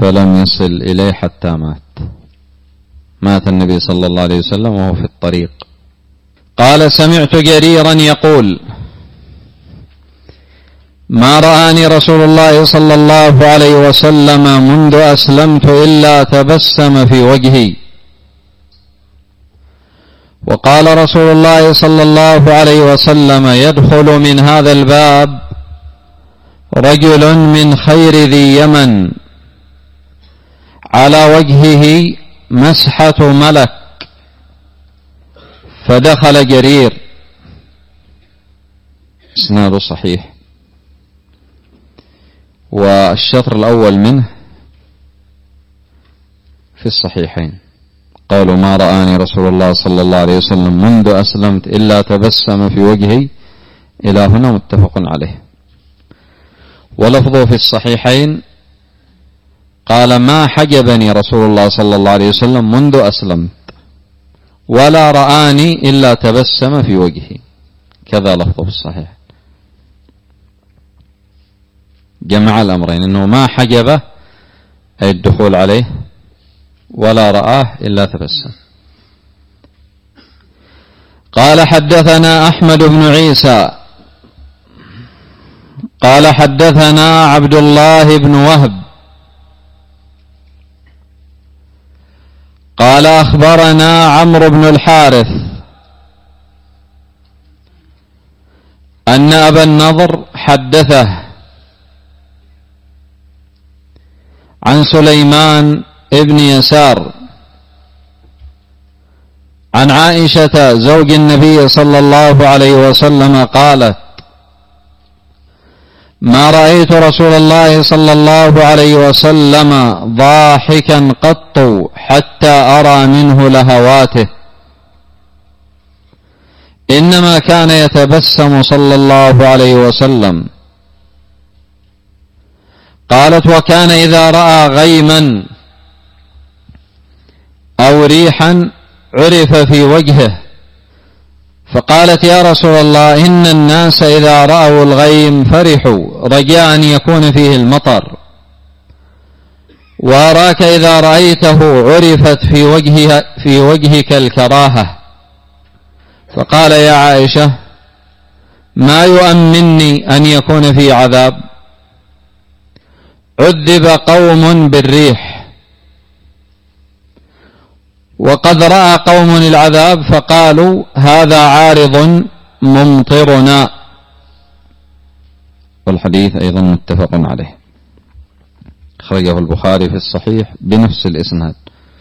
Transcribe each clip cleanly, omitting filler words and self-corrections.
فلم يصل إليه حتى مات النبي صلى الله عليه وسلم وهو في الطريق. قال: سمعت جريرا يقول: ما رآني رسول الله صلى الله عليه وسلم منذ أسلمت إلا تبسم في وجهي. وقال رسول الله صلى الله عليه وسلم: يدخل من هذا الباب رجل من خير ذي يمن على وجهه مسحة ملك. فدخل جرير. إسناده صحيح. والشطر الأول منه في الصحيحين، قالوا: ما رآني رسول الله صلى الله عليه وسلم منذ أسلمت إلا تبسم في وجهي، إلى هنا متفق عليه. ولفظه في الصحيحين قال: ما حجبني رسول الله صلى الله عليه وسلم منذ أسلمت ولا رآني إلا تبسم في وجهي، كذا لفظه في الصحيح. جمع الأمرين، إنه ما حجبه أي الدخول عليه ولا رآه إلا تبسم. قال: حدثنا أحمد بن عيسى قال: حدثنا عبد الله بن وهب قال: أخبرنا عمرو بن الحارث أن أبا النضر حدثه عن سليمان ابن يسار عن عائشة زوج النبي صلى الله عليه وسلم قالت: ما رأيت رسول الله صلى الله عليه وسلم ضاحكا قط حتى أرى منه لهواته، إنما كان يتبسم صلى الله عليه وسلم. قالت: وكان إذا رأى غيما أو ريحا عرف في وجهه. فقالت: يا رسول الله، إن الناس إذا رأوا الغيم فرحوا رجاء أن يكون فيه المطر، وأراك إذا رأيته عرفت في وجهك الكراهة. فقال: يا عائشة، ما يؤمنني أن يكون في عذاب. عذب قوم بالريح، وقد رأى قوم العذاب فقالوا: هذا عارض ممطرنا. والحديث أيضا متفق عليه، خرجه البخاري في الصحيح بنفس الإسناد.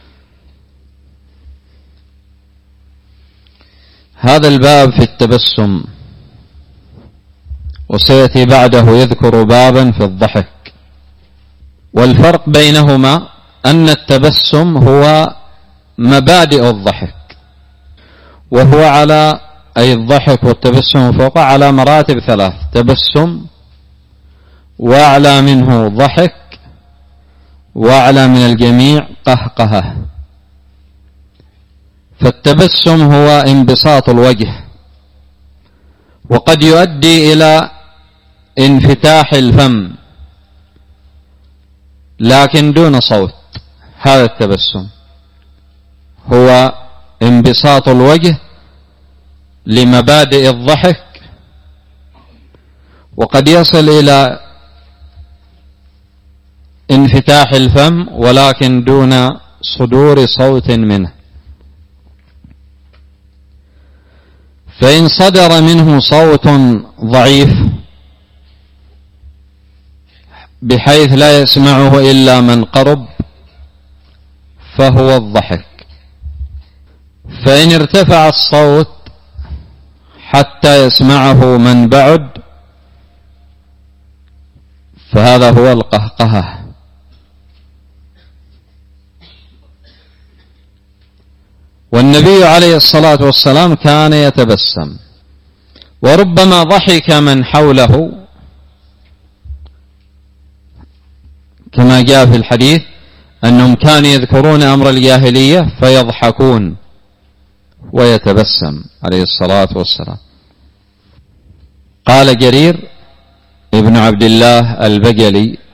هذا الباب في التبسم، وسيأتي بعده يذكر بابا في الضحك. والفرق بينهما أن التبسم هو مبادئ الضحك، وهو على أي الضحك والتبسم فوق على مراتب ثلاث: تبسم، وأعلى منه ضحك، وأعلى من الجميع قهقهة. فالتبسم هو انبساط الوجه، وقد يؤدي إلى انفتاح الفم لكن دون صوت. هذا التبسم هو انبساط الوجه لمبادئ الضحك، وقد يصل إلى انفتاح الفم ولكن دون صدور صوت منه. فإن صدر منه صوت ضعيف بحيث لا يسمعه إلا من قرب فهو الضحك. فإن ارتفع الصوت حتى يسمعه من بعد فهذا هو القهقهة. والنبي عليه الصلاة والسلام كان يتبسم، وربما ضحك من حوله كما جاء في الحديث أنهم كانوا يذكرون أمر الجاهلية فيضحكون ويتبسم عليه الصلاة والسلام. قال جرير ابن عبد الله البجلي